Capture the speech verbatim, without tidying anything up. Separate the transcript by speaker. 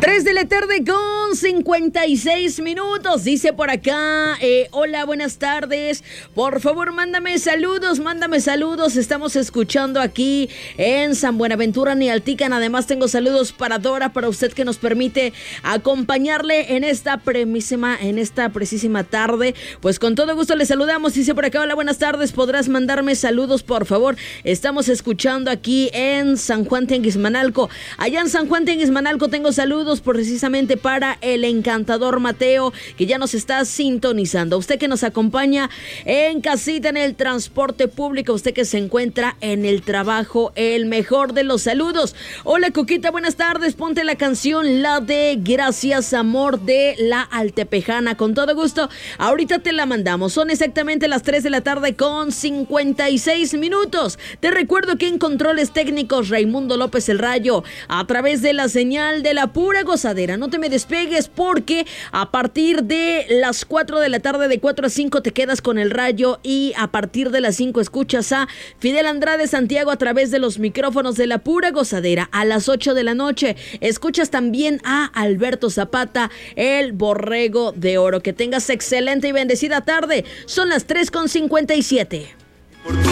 Speaker 1: tres de la tarde con cincuenta y seis minutos. Dice por acá, eh, hola, buenas tardes. Por favor, mándame saludos, mándame saludos. Estamos escuchando aquí en San Buenaventura, Nialtican. Además, tengo saludos para Dora, para usted que nos permite acompañarle en esta premisima, en esta precisísima tarde. Pues con todo gusto le saludamos. Dice por acá, hola, buenas tardes. ¿Podrás mandarme saludos, por favor? Estamos escuchando aquí en San Juan Tenguismanalco. Allá en San Juan Tenguismanalco tengo saludos precisamente para el encantador Mateo, que ya nos está sintonizando. Usted que nos acompaña en casita, en el transporte público, usted que se encuentra en el trabajo, el mejor de los saludos. Hola, Coquita, buenas tardes. Ponte la canción, la de Gracias Amor de La Altepejana. Con todo gusto, ahorita te la mandamos. Son exactamente las tres de la tarde con cincuenta y seis minutos. Te recuerdo que en controles técnicos Raimundo López el Rayo, a través de la señal de la pura gozadera. No te me despegues porque a partir de las cuatro de la tarde, de cuatro a cinco, te quedas con el Rayo, y a partir de las cinco escuchas a Fidel Andrade Santiago a través de los micrófonos de la pura gozadera. A las ocho de la noche escuchas también a Alberto Zapata, el borrego de oro. Que tengas excelente y bendecida tarde. Son las tres con cincuenta y siete.